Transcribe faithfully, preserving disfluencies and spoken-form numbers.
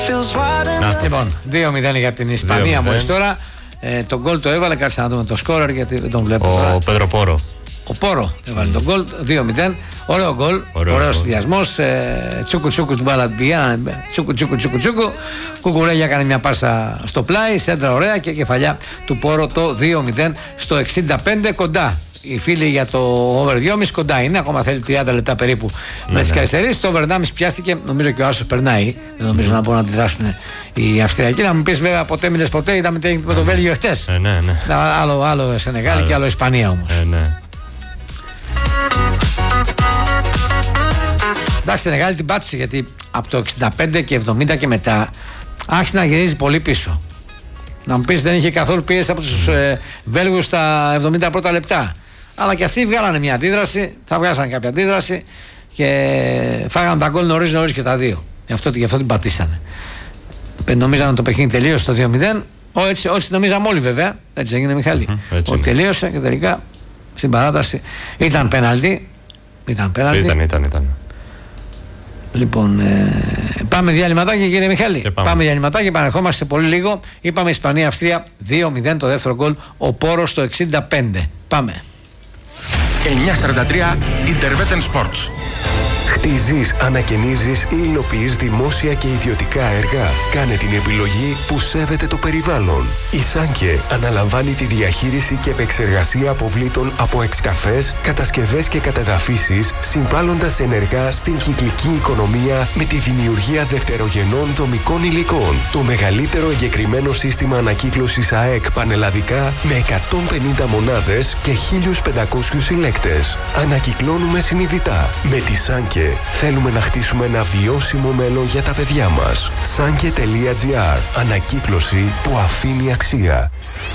Λοιπόν, δύο μηδέν για την Ισπανία μόλις τώρα. Ε, τον γκολ το έβαλε, κάτσε να δούμε το σκόρερ γιατί δεν τον βλέπω. Ο τώρα. Πέδρο Πόρο. Ο Πόρο έβαλε mm. τον γκολ, δύο μηδέν. Ωραίο γκολ, ωραίος συνδυασμός. Ε, τσούκου τσούκου του μπαλαντμπιά. Τσούκου τσούκου τσούκου τσούκου. Κουκουρέλια έκανε μια πάσα στο πλάι, σέντρα ωραία και κεφαλιά του Πόρο το δύο μηδέν στο εξήντα πέντε κοντά. Οι φίλοι για το over δυόμισι κοντά είναι, ακόμα θέλει τριάντα λεπτά περίπου ναι, με τις καθυστερήσεις. Το over ενάμισι πιάστηκε, νομίζω και ο Άσος περνάει. Δεν νομίζω mm. να μπορούν να αντιδράσουν οι Αυστριακοί. Να μου πεις βέβαια ποτέ μιλες ποτέ, είδαμε τι έγινε με το Βέλγιο χτες. Ε, ναι, ναι. Άλλο, άλλο Σενεγάλη άλλο. Και άλλο Ισπανία όμως. Ε, ναι. Εντάξει, Σενεγάλη την πάτησε γιατί από το εξήντα πέντε και εβδομήντα και μετά άρχισε να γυρίζει πολύ πίσω. Να μου πεις δεν είχε καθόλου πίεση από τους ε, Βέλγους στα εβδομήντα πρώτα λεπτά. Αλλά και αυτοί βγάλανε μια αντίδραση, θα βγάσανε κάποια αντίδραση και φάγανε τα γκολ νωρίς νωρίς και τα δύο. Γι' αυτό, γι' αυτό την πατήσανε. Νομίζανε το παιχνίδι τελείωσε το δύο μηδέν. Ό, έτσι, έτσι νομίζαμε όλοι βέβαια. Έτσι έγινε Μιχάλη. Mm-hmm, ότι τελείωσε και τελικά στην παράταση ήταν πέναλτι. Ήταν πέναλτι. Ήταν, ήταν, ήταν. Λοιπόν, ε, πάμε διαλυματάκι κύριε Μιχάλη. Πάμε. πάμε διαλυματάκι, επανερχόμαστε πολύ λίγο. Είπαμε Ισπανία-Αυστρία δύο μηδέν το δεύτερο γκολ. Ο Πόρος στο εξήντα πέντε. Πάμε. εννιακόσια σαράντα τρία Intervetten Sports. Χτίζεις, ανακαινίζεις ή υλοποιείς δημόσια και ιδιωτικά έργα. Κάνε την επιλογή που σέβεται το περιβάλλον. Η Σάνκε αναλαμβάνει τη διαχείριση και επεξεργασία αποβλήτων από εξκαφές, κατασκευές και κατεδαφίσεις, συμβάλλοντας ενεργά στην κυκλική οικονομία με τη δημιουργία δευτερογενών δομικών υλικών. Το μεγαλύτερο εγκεκριμένο σύστημα ανακύκλωσης ΑΕΚ πανελλαδικά με εκατόν πενήντα μονάδες και χίλιους πεντακόσιους συλλέκτες. Ανακυκλώνουμε συνειδητά. Με τη Σάνκε θέλουμε να χτίσουμε ένα βιώσιμο μέλλον για τα παιδιά μας. Sanke τελεία τζι άρ. Ανακύκλωση που αφήνει αξία.